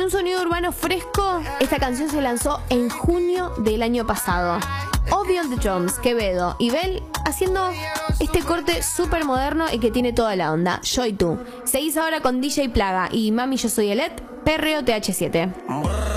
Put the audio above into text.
Con un sonido urbano fresco, esta canción se lanzó en junio del año pasado. Obi on the Drums, Quevedo y Bel haciendo este corte súper moderno y que tiene toda la onda. Yo y tú. Seguís ahora con DJ Plaga y Mami Yo Soy Elet, Perreo TH7.